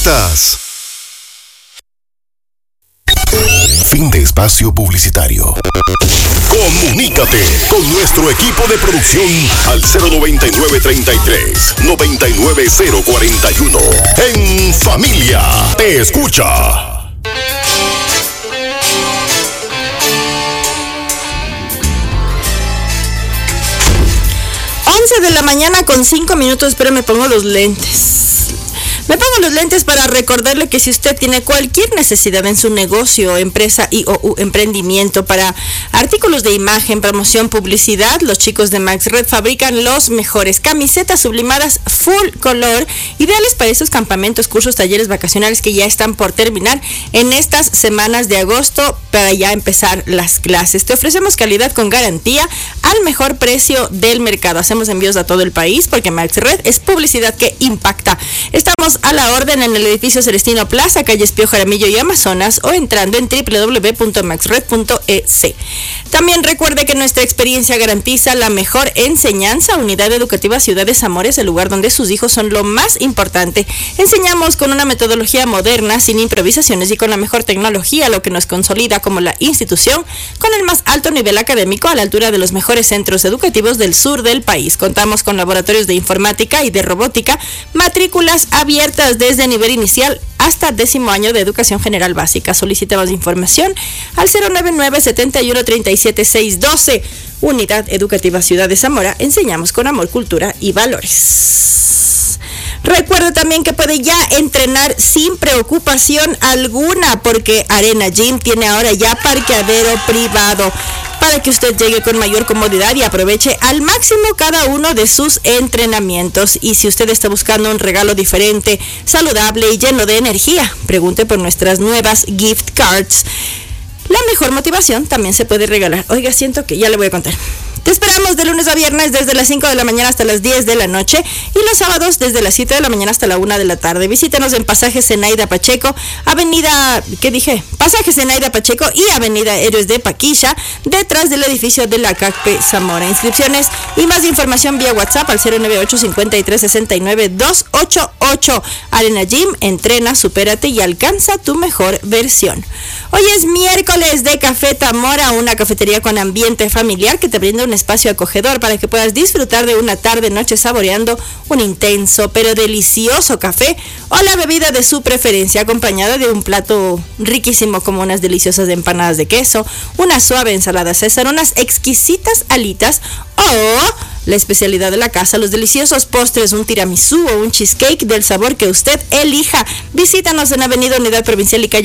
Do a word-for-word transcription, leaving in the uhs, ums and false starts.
Ofertas. Fin de espacio publicitario. Comunícate con nuestro equipo de producción al cero noventa y nueve, treinta y tres, noventa y nueve cero cuarenta y uno. En familia te escucha. once de la mañana con cinco minutos, pero me pongo los lentes. Me pongo los lentes para recordarle que si usted tiene cualquier necesidad en su negocio, empresa y o u emprendimiento para artículos de imagen, promoción, publicidad, los chicos de Max Red fabrican los mejores camisetas sublimadas full color, ideales para esos campamentos, cursos, talleres vacacionales que ya están por terminar en estas semanas de agosto para ya empezar las clases. Te ofrecemos calidad con garantía al mejor precio del mercado. Hacemos envíos a todo el país porque Max Red es publicidad que impacta. Estamos a la orden en el edificio Celestino Plaza, calles Pío Jaramillo y Amazonas, o entrando en doble u doble u doble u punto max red punto e c. También recuerde que nuestra experiencia garantiza la mejor enseñanza. Unidad Educativa Ciudad de Zamora es el lugar donde sus hijos son lo más importante. Enseñamos con una metodología moderna, sin improvisaciones y con la mejor tecnología, lo que nos consolida como la institución con el más alto nivel académico a la altura de los mejores centros educativos del sur del país. Contamos con laboratorios de informática y de robótica, matrículas abiertas desde nivel inicial hasta décimo año de educación general básica. Solicita más información al cero noventa y nueve, setenta y uno, treinta y siete, seiscientos doce. Unidad Educativa Ciudad de Zamora. Enseñamos con amor, cultura y valores. Recuerda también que puede ya entrenar sin preocupación alguna porque Arena Gym tiene ahora ya parqueadero privado para que usted llegue con mayor comodidad y aproveche al máximo cada uno de sus entrenamientos. Y si usted está buscando un regalo diferente, saludable y lleno de energía, pregunte por nuestras nuevas gift cards. La mejor motivación también se puede regalar. Oiga, siento que ya le voy a contar. Te esperamos de lunes a viernes desde las cinco de la mañana hasta las diez de la noche y los sábados desde las siete de la mañana hasta la una de la tarde. Visítanos en Pasaje Zenaida Pacheco, Avenida, ¿qué dije? Pasaje Zenaida Pacheco y Avenida Héroes de Paquilla, detrás del edificio de la C A C P Zamora. Inscripciones y más información vía WhatsApp al cero noventa y ocho, cincuenta y tres, sesenta y nueve, doscientos ochenta y ocho. Arena Gym, entrena, supérate y alcanza tu mejor versión. Hoy es miércoles de Café Tamora, una cafetería con ambiente familiar que te brinda un espacio acogedor para que puedas disfrutar de una tarde noche saboreando un intenso pero delicioso café o la bebida de su preferencia, acompañada de un plato riquísimo como unas deliciosas empanadas de queso, una suave ensalada César, unas exquisitas alitas o la especialidad de la casa, los deliciosos postres, un tiramisú o un cheesecake del sabor que usted elija. Visítanos en Avenida Unidad Provincial y calle